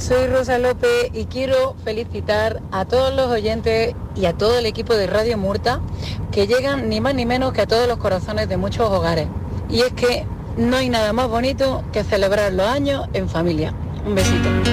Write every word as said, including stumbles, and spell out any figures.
soy Rosa López y quiero felicitar a todos los oyentes y a todo el equipo de Radio Murta, que llegan ni más ni menos que a todos los corazones de muchos hogares. Y es que no hay nada más bonito que celebrar los años en familia. Un besito.